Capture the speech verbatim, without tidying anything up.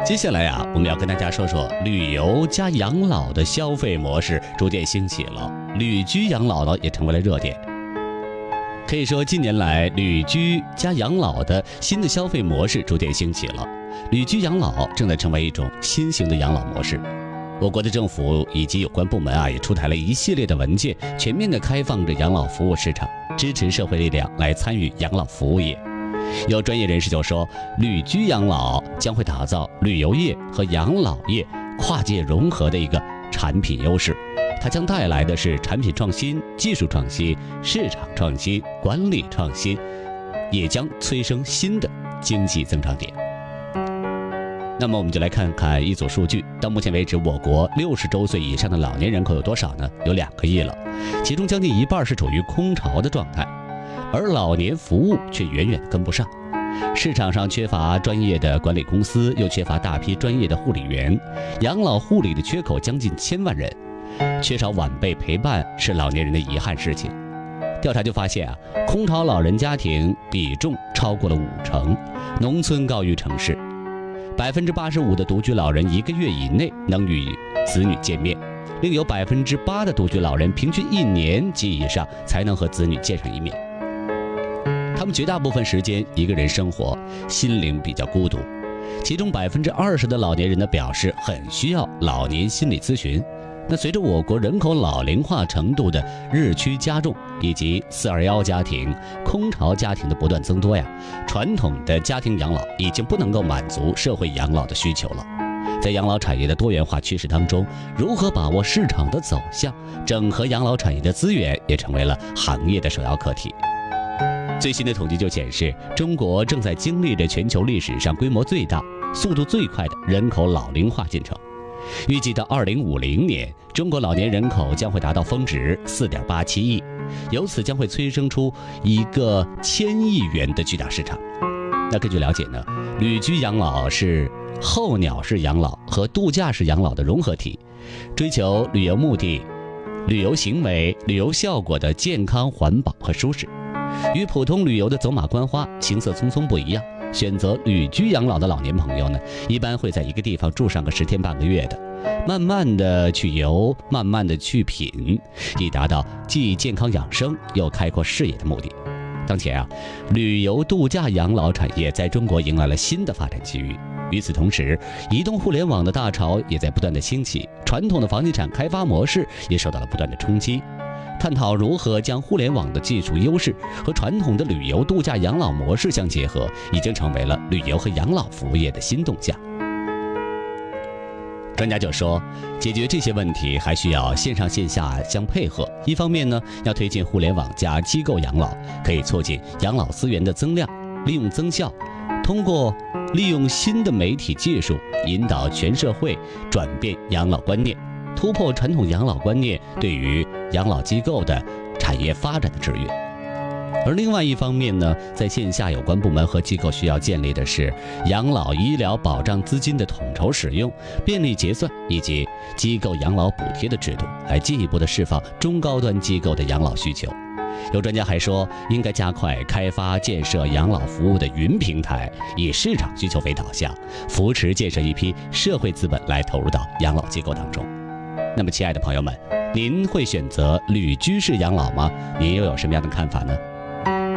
接下来啊，我们要跟大家说说旅游加养老的消费模式逐渐兴起了，旅居养老呢也成为了热点。可以说，近年来旅居加养老的新的消费模式逐渐兴起了，旅居养老正在成为一种新型的养老模式。我国的政府以及有关部门啊，也出台了一系列的文件，全面的开放着养老服务市场，支持社会力量来参与养老服务业。有专业人士就说，旅居养老将会打造旅游业和养老业跨界融合的一个产品优势，它将带来的是产品创新、技术创新、市场创新、管理创新，也将催生新的经济增长点。那么我们就来看看一组数据，到目前为止，我国六十周岁以上的老年人口有多少呢？有两个亿了，其中将近一半是处于空巢的状态。而老年服务却远远跟不上，市场上缺乏专业的管理公司，又缺乏大批专业的护理员，养老护理的缺口将近千万人，缺少晚辈陪伴是老年人的遗憾事情。调查就发现啊，空巢老人家庭比重超过了五成，农村高于城市，百分之八十五的独居老人一个月以内能与子女见面，另有百分之八的独居老人平均一年及以上才能和子女见上一面。他们绝大部分时间一个人生活，心灵比较孤独，其中百分之二十的老年人呢表示很需要老年心理咨询。那随着我国人口老龄化程度的日趋加重，以及四二一家庭、空巢家庭的不断增多呀，传统的家庭养老已经不能够满足社会养老的需求了。在养老产业的多元化趋势当中，如何把握市场的走向，整合养老产业的资源，也成为了行业的首要课题。最新的统计就显示，中国正在经历着全球历史上规模最大、速度最快的人口老龄化进程。预计到二零五零年，中国老年人口将会达到峰值 四点八七亿，由此将会催生出一个千亿元的巨大市场。那根据了解呢，旅居养老是候鸟式养老和度假式养老的融合体，追求旅游目的、旅游行为、旅游效果的健康、环保和舒适。与普通旅游的走马观花、行色匆匆不一样，选择旅居养老的老年朋友呢，一般会在一个地方住上个十天半个月的，慢慢的去游，慢慢的去品，以达到既健康养生又开阔视野的目的。当前啊，旅游度假养老产业在中国迎来了新的发展机遇。与此同时，移动互联网的大潮也在不断的兴起，传统的房地产开发模式也受到了不断的冲击。探讨如何将互联网的技术优势和传统的旅游度假养老模式相结合，已经成为了旅游和养老服务业的新动向。专家就说，解决这些问题还需要线上线下相配合。一方面呢，要推进互联网加机构养老，可以促进养老资源的增量，利用增效，通过利用新的媒体技术，引导全社会转变养老观念，突破传统养老观念对于养老机构的产业发展的制约。而另外一方面呢，在线下有关部门和机构需要建立的是养老医疗保障资金的统筹使用、便利结算以及机构养老补贴的制度，来进一步的释放中高端机构的养老需求。有专家还说，应该加快开发建设养老服务的云平台，以市场需求为导向，扶持建设一批社会资本来投入到养老机构当中。那么亲爱的朋友们，您会选择旅居式养老吗？您又有什么样的看法呢？